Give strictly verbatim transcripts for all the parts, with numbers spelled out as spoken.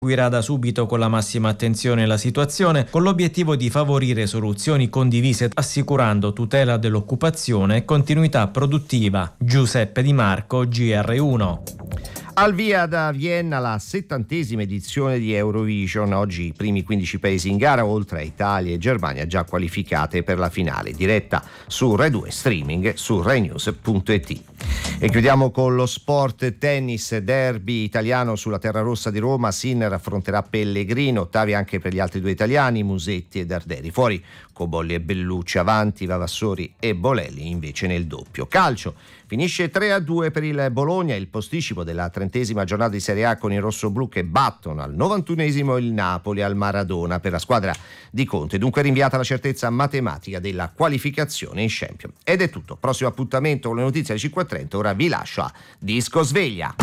seguirà da subito con la massima attenzione la situazione, con l'obiettivo di favorire soluzioni condivise, assicurando tutela dell'occupazione e continuità produttiva. Giuseppe Di Marco, G R uno. Al via da Vienna la settantesima edizione di Eurovision. Oggi i primi quindici paesi in gara, oltre a Italia e Germania, già qualificate per la finale, diretta su Rai due, streaming su rai news punto it. E chiudiamo con lo sport tennis, derby italiano sulla terra rossa di Roma. Sinner affronterà Pellegrino, ottavi anche per gli altri due italiani, Musetti e Darderi. Fuori Cobolli e Bellucci, avanti Vavassori e Bolelli invece nel doppio. Calcio, finisce tre a due per il Bologna, il posticipo della trentesima giornata di Serie A con i rossoblù che battono al novantunesimo il Napoli al Maradona per la squadra di Conte. Dunque rinviata la certezza matematica della qualificazione in Champions. Ed è tutto, prossimo appuntamento con le notizie alle cinque e trenta, ora vi lascio a Disco Sveglia.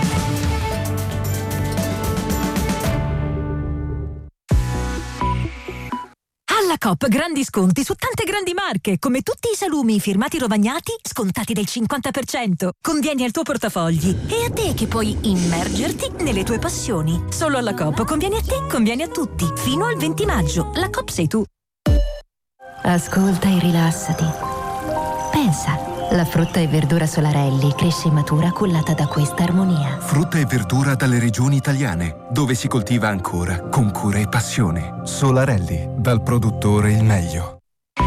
Alla Coop grandi sconti su tante grandi marche, come tutti i salumi firmati Rovagnati scontati del cinquanta per cento. Convieni al tuo portafogli e a te che puoi immergerti nelle tue passioni. Solo alla Coop conviene a te, conviene a tutti. Fino al venti maggio. La Coop sei tu. Ascolta e rilassati. Pensa. La frutta e verdura Solarelli cresce e matura cullata da questa armonia. Frutta e verdura dalle regioni italiane, dove si coltiva ancora con cura e passione. Solarelli, dal produttore il meglio.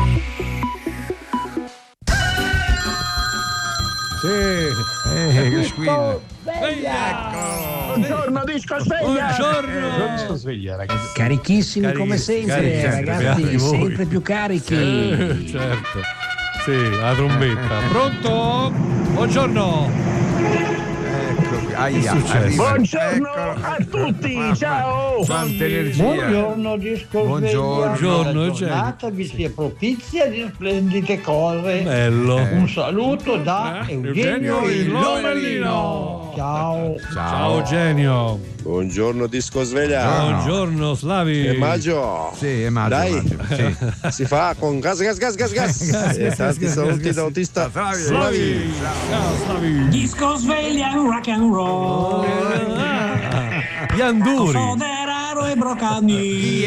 Sì, eh, che squillo. Buongiorno Disco Sveglia. Buongiorno Disco Sveglia, ragazzi. Carichissimi, Carichi, come sempre, carichi, ragazzi, sempre più carichi. Eh, certo. Sì, la trombetta. Pronto? Buongiorno. Ecco, aia, buongiorno Eccolo. a tutti, ciao. Quanta energia. Buongiorno Disco Buongiorno. Sveglia. Buongiorno, La giornata vi sia propizia di splendide cose. Bello. Un saluto da Eh, Eugenio, Eugenio il il Lomellino. Ciao. Ciao Eugenio. Buongiorno Disco Sveglia. Buongiorno Slavi. È maggio. Sì, è maggio. Dai, maggio, sì. si fa con gas gas gas gas gas. E tanti saluti da autista Slavi. Slavi. Ciao Slavi. Disco Sveglia in rock and roll. Ah, Gli Anduri. Foderaro e Brocani.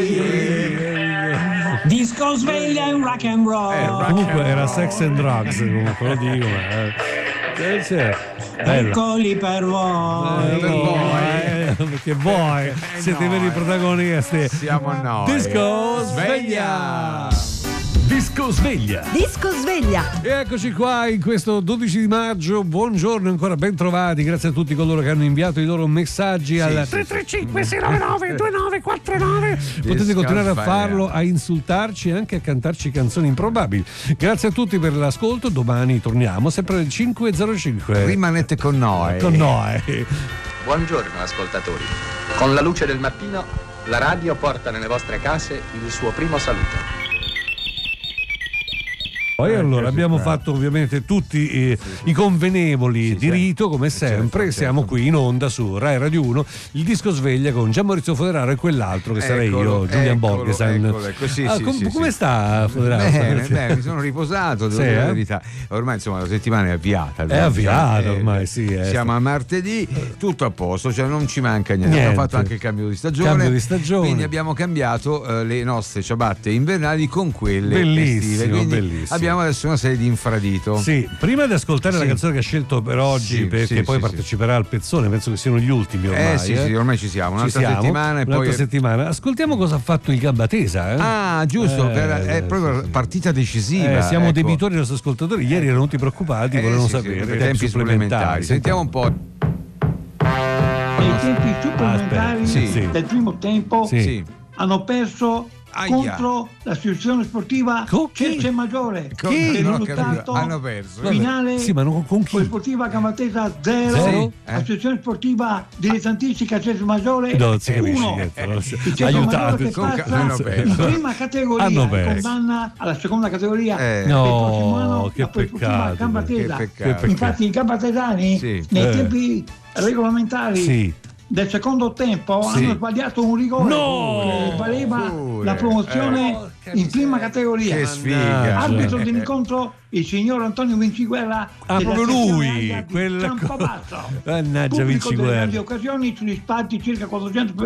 Disco Sveglia in rock and roll. Eh, comunque era Sex and Drugs, comunque lo dico. Eh. Eh, sì. Eccoli per voi. Eh, per voi. Eh, perché voi siete i veri protagonisti. Siamo noi. Disco Sveglia. Disco Sveglia. Disco Sveglia. E eccoci qua in questo dodici di maggio. Buongiorno, ancora ben trovati. Grazie a tutti coloro che hanno inviato i loro messaggi sì, al tre tre cinque sei nove nove due nove quattro nove. Potete continuare a farlo, a insultarci e anche a cantarci canzoni improbabili. Grazie a tutti per l'ascolto. Domani torniamo sempre alle cinque e zero cinque. Rimanete con noi. Con noi. Buongiorno ascoltatori. Con la luce del mattino, la radio porta nelle vostre case il suo primo saluto. Poi allora abbiamo fatto ovviamente tutti eh, sì, sì. i convenevoli sì, di rito come sempre, certo, siamo certo. qui in onda su Rai Radio uno, il Disco Sveglia con Gian Maurizio Foderaro e quell'altro che sarei eccolo, io, Giulian eccolo, Borghesan. Eccolo, ecco. sì, ah, sì, com- sì, come sì. sta Foderaro? Bene, bene, mi sono riposato, devo sì, dire la eh? verità. Ormai insomma la settimana è avviata. È avviata ormai, eh, sì. Eh. Siamo a martedì, tutto a posto, cioè non ci manca niente. niente. Abbiamo fatto anche il cambio di stagione. Cambio di stagione. Quindi abbiamo cambiato uh, le nostre ciabatte invernali con quelle bellissimo, estive. Quindi bellissimo. abbiamo adesso una serie di infradito. Sì, prima di ascoltare sì. la canzone che ha scelto per oggi, sì, perché sì, poi sì, parteciperà sì. al pezzone, penso che siano gli ultimi ormai. Eh sì, eh? sì, ormai ci siamo, un'altra ci siamo, settimana e un'altra poi settimana. Ascoltiamo cosa ha fatto il Gambatesa. Eh? Ah, giusto, eh, per, è proprio sì, partita decisiva. Eh, siamo ecco. debitori dei nostri ascoltatori. Ieri erano tutti preoccupati, eh, volevano sì, sapere sì, i tempi supplementari. Sentiamo un po'. I tempi supplementari ah, sì. del primo tempo sì. hanno perso Aia. contro l'associazione sportiva Cerce Maggiore. Con che il risultato hanno perso finale sì, ma non con chi? Sportiva Gambatesa zero, sì, eh? associazione sportiva dilettantistica Cerce Maggiore non si capisce uno. niente, aiutate, che passa in prima categoria condanna alla seconda categoria eh. per no, il prossimo anno che la peccato, Gambatesa. che peccato. Infatti i gambatesani sì. nei eh. tempi regolamentari sì. del secondo tempo Sì. hanno sbagliato un rigore No! che valeva Pure. la promozione Eh. in prima categoria. Che sfiga. Arbitro dell'incontro il signor Antonio Vinciguerra. Ah, della proprio lui, sezione A di quel Campobasso. Mannaggia Pubblico delle Vinciguerra. grandi occasioni sugli spalti circa quattrocento